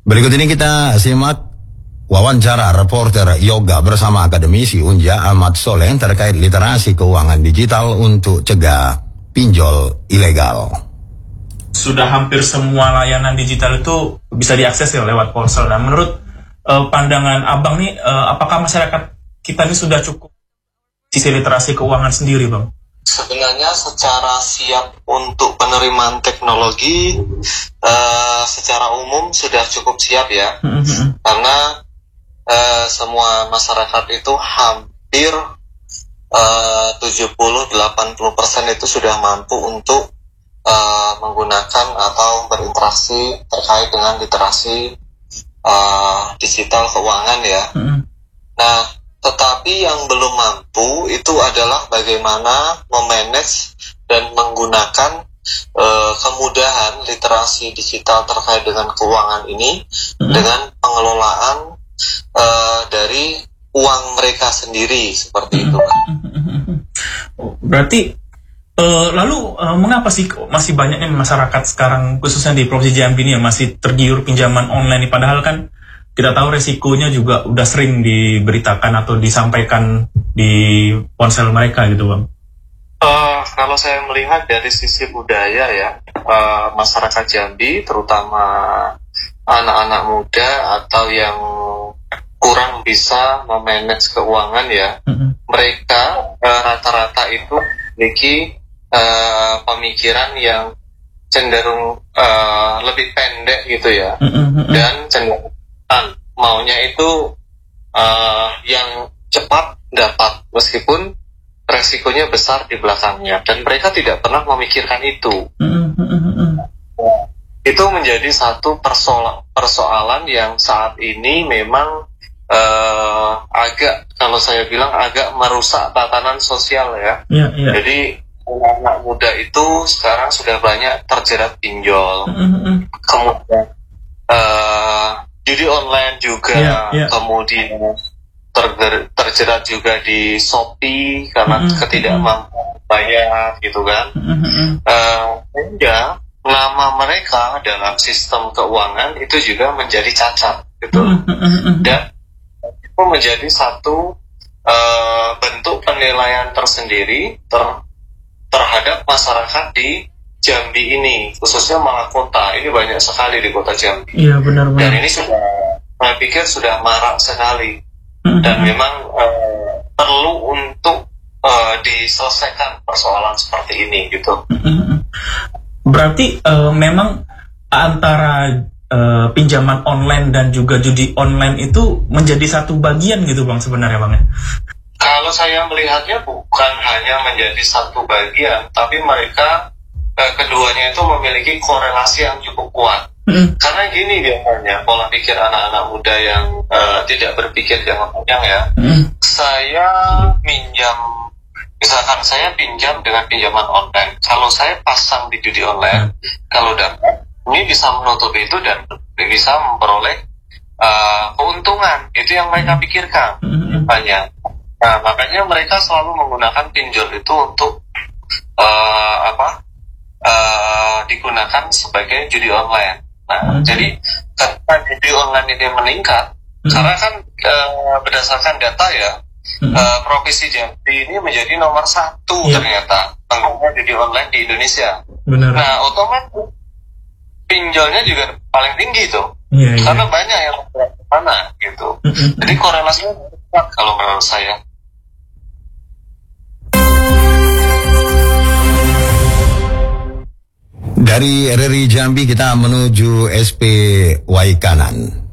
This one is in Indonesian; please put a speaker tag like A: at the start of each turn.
A: Berikut ini kita simak wawancara reporter yoga bersama akademisi Unja Ahmad Soleh terkait literasi keuangan digital untuk cegah pinjol ilegal.
B: Sudah hampir semua layanan digital itu bisa diakses ya lewat ponsel. Nah, menurut pandangan Abang nih, apakah masyarakat kita ini sudah cukup sisi literasi keuangan sendiri, Bang?
C: Sebenarnya secara siap untuk penerimaan teknologi secara umum sudah cukup siap ya, karena semua masyarakat itu hampir 70-80% itu sudah mampu untuk menggunakan atau berinteraksi terkait dengan literasi digital keuangan ya. Nah, tetapi yang belum mampu itu adalah bagaimana memanage dan menggunakan kemudahan literasi digital terkait dengan keuangan ini dengan pengelolaan dari uang mereka sendiri seperti itu.
B: Berarti lalu mengapa sih masih banyaknya masyarakat sekarang khususnya di Provinsi Jambi ini yang masih tergiur pinjaman online, padahal kan kita tahu resikonya juga udah sering diberitakan atau disampaikan di ponsel mereka gitu, Bang?
C: Kalau saya melihat dari sisi budaya ya, masyarakat Jambi terutama anak-anak muda atau yang kurang bisa memanage keuangan ya, mereka rata-rata itu memiliki pemikiran yang cenderung lebih pendek gitu ya, dan cenderung maunya itu yang cepat dapat meskipun resikonya besar di belakangnya, dan mereka tidak pernah memikirkan itu. Itu menjadi satu persoalan yang saat ini memang agak, kalau saya bilang agak merusak tatanan sosial ya. Jadi anak muda itu sekarang sudah banyak terjerat pinjol, kemudian judi online juga, kemudian terjerat juga di Shopee karena ketidakmampuan bayar gitu kan. Sehingga nama mereka dalam sistem keuangan itu juga menjadi cacat gitu, dan itu menjadi satu bentuk penilaian tersendiri terhadap masyarakat di Jambi ini, khususnya Malakota. Ini banyak sekali di kota Jambi.
B: Iya, benar.
C: Dan ini sudah, saya pikir sudah marak sekali, dan memang perlu untuk diselesaikan persoalan seperti ini gitu.
B: Berarti memang antara pinjaman online dan juga judi online itu menjadi satu bagian gitu, Bang, sebenarnya, Bang ya?
C: Kalau saya melihatnya bukan hanya menjadi satu bagian, tapi mereka keduanya itu memiliki korelasi yang cukup kuat. Karena gini biasanya pola pikir anak-anak muda yang tidak berpikir jangka panjang ya. Saya minjam, misalkan saya pinjam dengan pinjaman online, kalau saya pasang di judi online, kalau dapat ini bisa menutupi itu dan bisa memperoleh keuntungan. Itu yang mereka pikirkan banyak. Nah, makanya mereka selalu menggunakan pinjol itu untuk digunakan sebagai judi online. Nah, jadi ketika judi online ini meningkat, karena kan berdasarkan data ya, Provinsi Jambi ini menjadi nomor 1 ternyata pengguna judi online di Indonesia.
B: Benar.
C: Nah, otomatis pinjolnya juga paling tinggi tuh, karena banyak yang ke sana gitu. Jadi korelasinya kuat kalau menurut saya.
A: Dari RRI Jambi kita menuju SP Waikanan.